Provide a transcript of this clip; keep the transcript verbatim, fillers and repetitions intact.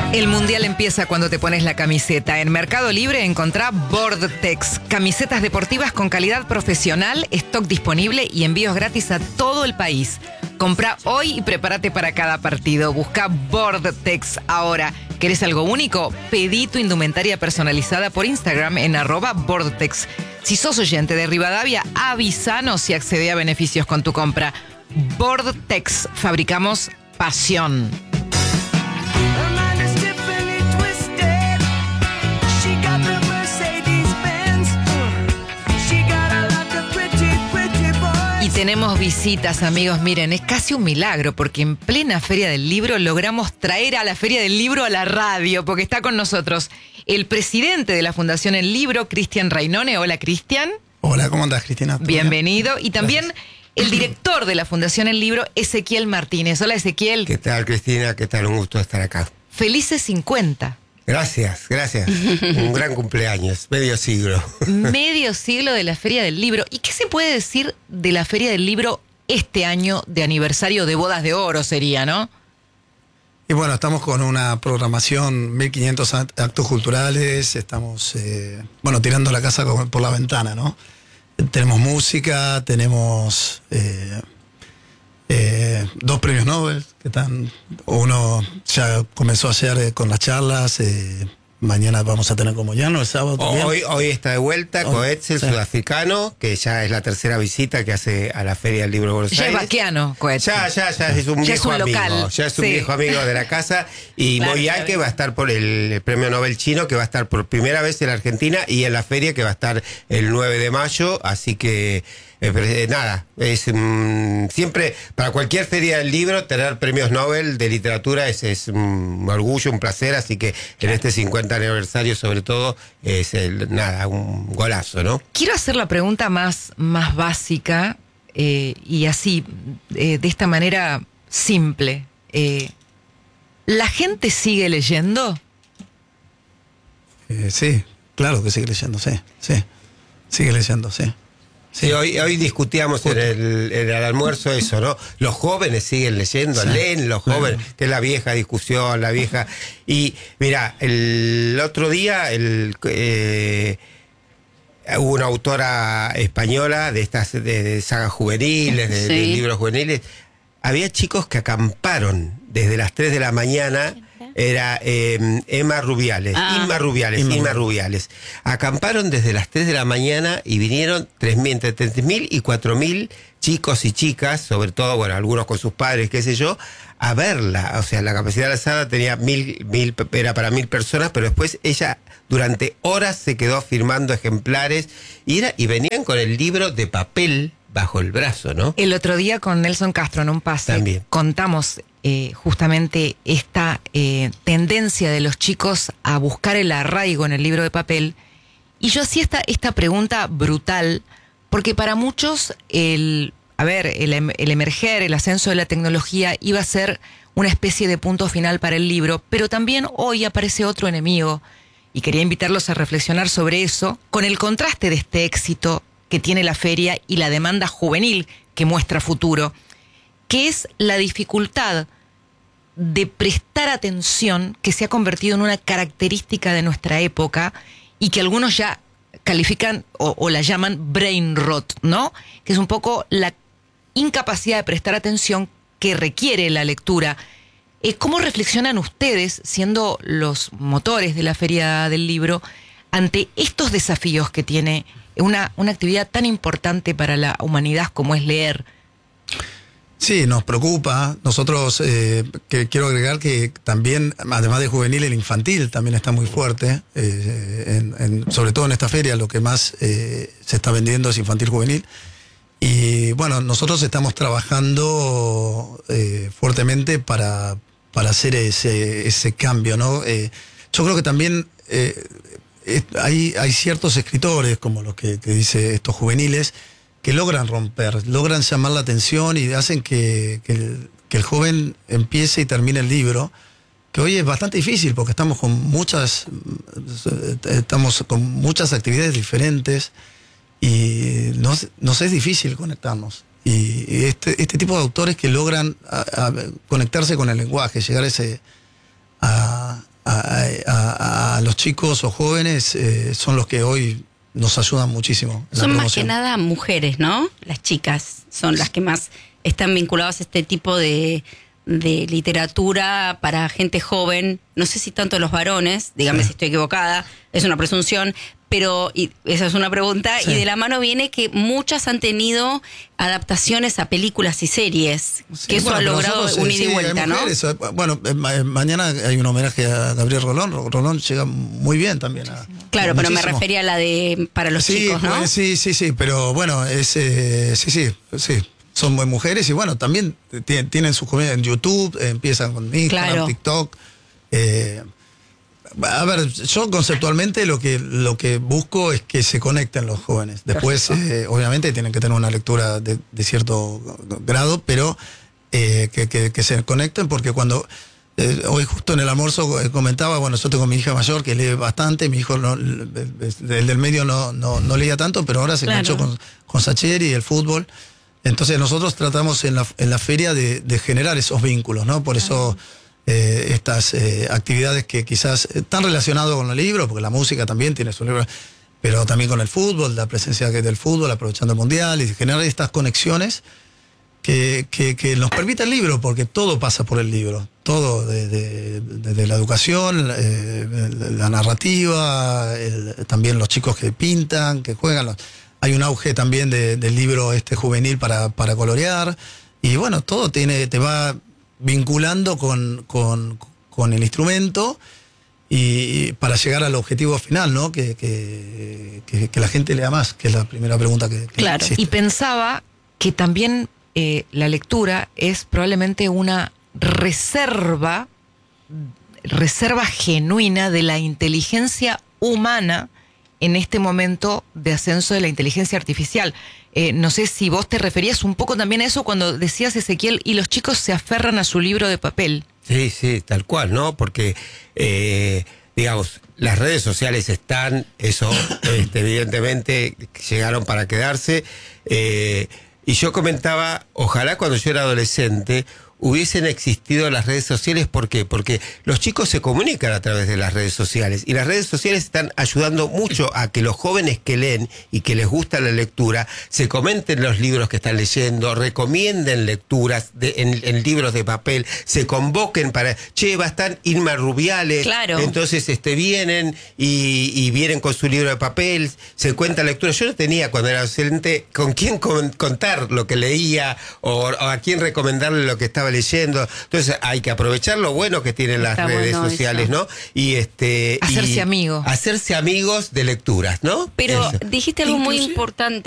El mundial empieza cuando te pones la camiseta. En Mercado Libre encontrá Vortex, camisetas deportivas con calidad profesional, stock disponible y envíos gratis a todo el país. Comprá hoy y prepárate para cada partido. Busca Vortex ahora. ¿Querés algo único? Pedí tu indumentaria personalizada por Instagram en arroba Vortex. Si sos oyente de Rivadavia, avisanos y accede a beneficios con tu compra. Vortex, fabricamos pasión. Tenemos visitas, amigos. Miren, es casi un milagro porque en plena Feria del Libro logramos traer a la Feria del Libro a la radio, porque está con nosotros el presidente de la Fundación El Libro, Cristian Rainone. Hola, Cristian. Hola, ¿cómo andás, Cristina? Bienvenido. Y también Gracias. El director de la Fundación El Libro, Ezequiel Martínez. Hola, Ezequiel. ¿Qué tal, Cristina? ¿Qué tal? Un gusto estar acá. Felices cincuenta. Gracias, gracias. Un gran cumpleaños, medio siglo. Medio siglo de la Feria del Libro. ¿Y qué se puede decir de la Feria del Libro este año de aniversario de Bodas de Oro sería, no? Y bueno, estamos con una programación, mil quinientos actos culturales, estamos, eh, bueno, tirando la casa por la ventana, ¿no? Tenemos música, tenemos eh, eh, dos premios Nobel, que están, uno ya comenzó ayer eh, con las charlas, eh, mañana vamos a tener como ya, ¿no? El sábado también. Hoy, hoy está de vuelta Hoy, Coetzel, sí. sudafricano, que ya es la tercera visita que hace a la Feria del Libro de Buenos Ya es Aires. vaquiano, Coetzel. Ya, ya, ya es un Ya viejo es un amigo. local. Ya es un Sí. viejo amigo de la casa. Y Claro, Moyal, claro. que va a estar por el, el premio Nobel chino, que va a estar por primera vez en la Argentina, y en la feria, que va a estar el nueve de mayo. Así que, eh, pero, eh, nada, es mm, siempre, para cualquier feria del libro, tener premios Nobel de literatura es, es un orgullo, un placer. Así que en este cincuenta aniversario, sobre todo, es el, nada, un golazo, ¿no? Quiero hacer la pregunta más, más básica eh, y así, eh, de esta manera simple. Eh, ¿La gente sigue leyendo? Eh, sí, claro que sigue leyendo, sí, sí, sigue leyendo, sí. Sí, hoy, hoy discutíamos en el, en el almuerzo eso, ¿no? Los jóvenes siguen leyendo, Sí. leen los jóvenes, Claro. que es la vieja discusión, la vieja... Y mira, el otro día el, eh, hubo una autora española de estas de, de sagas juveniles, de, Sí. de libros juveniles. Había chicos que acamparon desde las tres de la mañana. Era eh, Emma Rubiales, Ah. Inma Rubiales, Inma. Inma Rubiales. Acamparon desde las tres de la mañana y vinieron tres mil, entre tres mil y cuatro mil chicos y chicas, sobre todo, bueno, algunos con sus padres, qué sé yo, a verla. O sea, la capacidad de la sala tenía mil, mil, era para mil personas, pero después ella durante horas se quedó firmando ejemplares y, era, y venían con el libro de papel bajo el brazo, ¿no? El otro día con Nelson Castro en un pase También. contamos eh, justamente esta eh, tendencia de los chicos a buscar el arraigo en el libro de papel. Y yo hacía esta, esta pregunta brutal, porque para muchos el, a ver, el, em- el emerger, el ascenso de la tecnología iba a ser una especie de punto final para el libro, pero también hoy aparece otro enemigo. Y quería invitarlos a reflexionar sobre eso, con el contraste de este éxito que tiene la feria y la demanda juvenil que muestra futuro, que es la dificultad de prestar atención que se ha convertido en una característica de nuestra época y que algunos ya califican o, o la llaman brain rot, ¿no? Que es un poco la incapacidad de prestar atención que requiere la lectura. Eh, ¿Cómo reflexionan ustedes, siendo los motores de la Feria del Libro, ante estos desafíos que tiene una, una actividad tan importante para la humanidad como es leer? Sí, nos preocupa. Nosotros, eh, que quiero agregar que también, además de juvenil, el infantil también está muy fuerte. Eh, en, en, sobre todo en esta feria, lo que más eh, se está vendiendo es infantil juvenil. Y bueno, nosotros estamos trabajando eh, fuertemente para, para hacer ese, ese cambio, ¿no? Eh, yo creo que también eh, eh, hay, hay ciertos escritores, como los que, que dice estos juveniles, que logran romper, logran llamar la atención y hacen que, que, el, que el joven empiece y termine el libro, que hoy es bastante difícil porque estamos con muchas, estamos con muchas actividades diferentes y nos, nos es difícil conectarnos. Y este, este tipo de autores que logran a, a conectarse con el lenguaje, llegar a ese, a, a, a los chicos o jóvenes eh, son los que hoy nos ayudan muchísimo. En son la más que nada mujeres, ¿no? Las chicas son las que más están vinculadas a este tipo de, de literatura para gente joven. No sé si tanto los varones, dígame sí. si estoy equivocada, es una presunción, pero y esa es una pregunta, sí. y de la mano viene que muchas han tenido adaptaciones a películas y series, sí, que eso bueno, ha logrado nosotros, un ida sí, y vuelta, ¿no? Mujeres, bueno, ma mañana hay un homenaje a Gabriel Rolón, Rolón llega muy bien también a, claro, pero muchísimo. Me refería a la de para los sí, chicos, ¿no? Pues, sí, sí, sí, pero bueno, es, eh, sí, sí, sí, son muy mujeres y bueno, también tienen sus comidas en YouTube, eh, empiezan con Instagram, claro. TikTok, eh, a ver, yo conceptualmente lo que lo que busco es que se conecten los jóvenes. Después, eh, obviamente, tienen que tener una lectura de, de cierto grado, pero eh, que, que, que se conecten porque cuando... Eh, hoy justo en el almuerzo comentaba, bueno, yo tengo mi hija mayor que lee bastante, mi hijo, no, el, el del medio no, no, no leía tanto, pero ahora se claro. enganchó con, con Sacheri y el fútbol. Entonces nosotros tratamos en la, en la feria de, de generar esos vínculos, ¿no? Por eso... Eh, estas eh, actividades que quizás están relacionadas con el libro, porque la música también tiene su libro, pero también con el fútbol, la presencia del fútbol, aprovechando el mundial, y generar estas conexiones que, que, que nos permite el libro, porque todo pasa por el libro, todo, desde de, de la educación, eh, la narrativa, el, también los chicos que pintan, que juegan, los, hay un auge también de, del libro este juvenil para, para colorear, y bueno, todo tiene, te va vinculando con, con, con el instrumento y para llegar al objetivo final, ¿no? Que, que, que, que la gente lea más, que es la primera pregunta que, que claro. existe. Y pensaba que también eh, la lectura es probablemente una reserva, reserva genuina de la inteligencia humana en este momento de ascenso de la inteligencia artificial. Eh, no sé si vos te referías un poco también a eso cuando decías, Ezequiel, y los chicos se aferran a su libro de papel. Sí, sí, tal cual, ¿no? Porque, eh, digamos, las redes sociales están, eso este, evidentemente llegaron para quedarse. Eh, y yo comentaba, ojalá cuando yo era adolescente hubiesen existido las redes sociales. ¿Por qué? Porque los chicos se comunican a través de las redes sociales y las redes sociales están ayudando mucho a que los jóvenes que leen y que les gusta la lectura se comenten los libros que están leyendo, recomienden lecturas de, en, en libros de papel, se convoquen para, che, va a estar Irma Rubiales, claro. entonces este, vienen y, y vienen con su libro de papel, se cuenta lectura. Yo no tenía cuando era adolescente con quién con, contar lo que leía o, o a quién recomendarle lo que estaba leyendo. Entonces hay que aprovechar lo bueno que tienen las Está redes bueno sociales, eso. ¿no? Y este hacerse y amigos. Hacerse amigos de lecturas, ¿no? Pero eso. Dijiste algo Inclusive, muy importante.